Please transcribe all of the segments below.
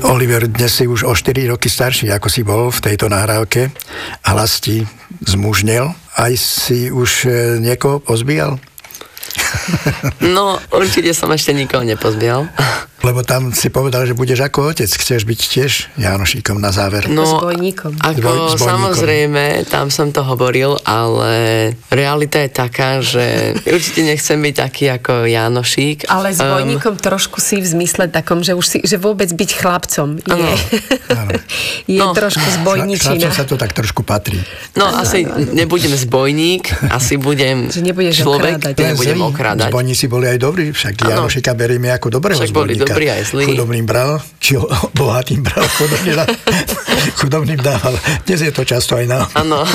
Oliver, dnes si už o 4 roky starší, ako si bol v tejto nahrávke. Hlas ti zmužnel. Aj si už niekoho pozbíjal? No, určite som ešte nikoho nepozbial. Lebo tam si povedal, že budeš ako otec. Chceš byť tiež Jánošíkom na záver. No, zbojníkom. Ako samozrejme, tam som to hovoril, ale realita je taká, že určite nechcem byť taký ako Jánošík. Ale zbojníkom trošku si v zmysle takom, že už si, že vôbec byť chlapcom je, je trošku zbojničina. Chlapcom sa to tak trošku patrí. No, asi nebudem zbojník, asi budem človek, ktorý nebudem okrádať. Zbojníci boli aj dobrí, však Jánošíka berieme ako dobrého zbojníka. Dobrý aj zlý. Chudobným bral, či bohatým bral, chudobným dával. Dnes je to často aj nám. Áno.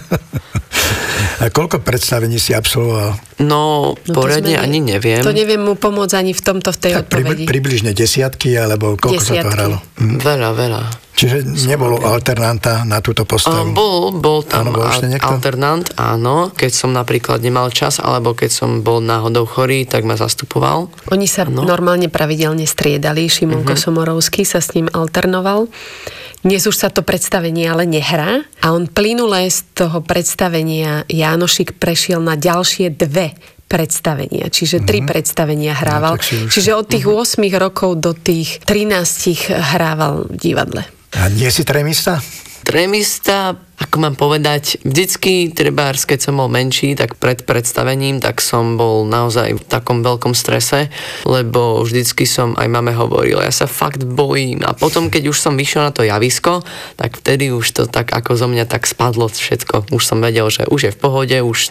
A koľko predstavení si absolvoval? No poriadne ani neviem. To neviem mu pomôcť ani v tej odpovedi. Približne desiatky, alebo koľko sa to hralo? Veľa. Čiže nebolo alternanta na túto postavu? Bol tam alternant, áno. Keď som napríklad nemal čas, alebo keď som bol náhodou chorý, tak ma zastupoval. Oni sa normálne pravidelne striedali. Šimonko Somorovský sa s ním alternoval. Dnes už sa to predstavenie ale nehrá a on plynule z toho predstavenia Jánošík prešiel na ďalšie 2 predstavenia, čiže 3 predstavenia hrával. Čiže od tých 8 rokov do tých 13 hrával v divadle. A nie si trémista? Trémista, ako mám povedať, vždycky, trebárs, keď som bol menší, tak pred predstavením, tak som bol naozaj v takom veľkom strese, lebo vždycky som aj mame hovoril, ja sa fakt bojím. A potom, keď už som vyšiel na to javisko, tak vtedy už to tak ako zo mňa tak spadlo všetko. Už som vedel, že už je v pohode, už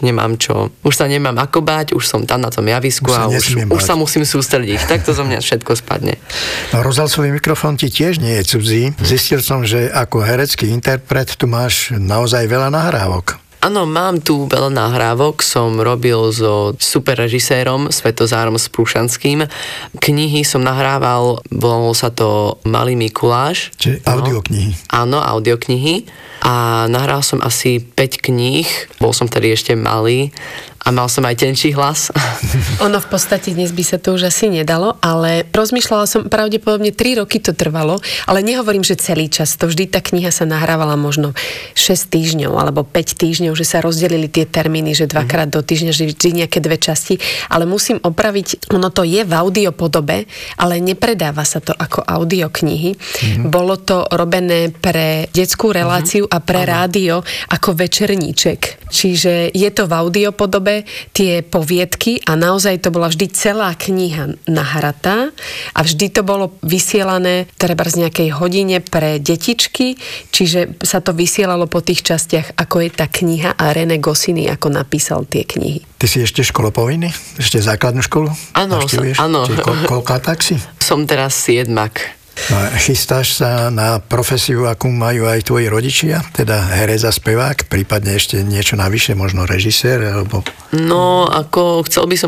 sa nemám ako báť, už som tam na tom javisku a už sa musím sústrediť. Tak to zo mňa všetko spadne. No, rozhlasový mikrofón ti tiež nie je cudzí. Zistil som, že ako herecký interpret tu máš naozaj veľa nahrávok. Áno, mám tu veľa nahrávok, som robil so super režisérom Svetozárom Sprúšanským. Knihy som nahrával, volalo sa to Malý Mikuláš. Čiže audioknihy. Áno, audioknihy. A nahral som asi 5 kníh, bol som tedy ešte malý a mal som aj tenčí hlas. Ono v podstate dnes by sa to už asi nedalo, ale rozmýšľala som, pravdepodobne 3 roky to trvalo, ale nehovorím, že celý čas. To vždy tá kniha sa nahrávala možno 6 týždňov alebo 5 týždňov, že sa rozdelili tie termíny, že 2-krát do týždňa, že vždy nejaké 2 časti, ale musím opraviť, ono to je v audiopodobe, ale nepredáva sa to ako audioknihy. Bolo to robené pre detskú reláciu a pre rádio ako večerníček. Čiže je to v audiopodobe, tie poviedky a naozaj to bola vždy celá kniha nahratá a vždy to bolo vysielané treba z nejakej hodine pre detičky, čiže sa to vysielalo po tých častiach, ako je tá kniha a René Goscinny ako napísal tie knihy. Ty si ešte školopovinný? Ešte základnú školu? Áno. Čiže koľká si? Som teraz 7. No, chystáš sa na profesiu, akú majú aj tvoji rodičia? Teda herec a spevák, prípadne ešte niečo navyše, možno režisér, alebo... No, ako chcel by som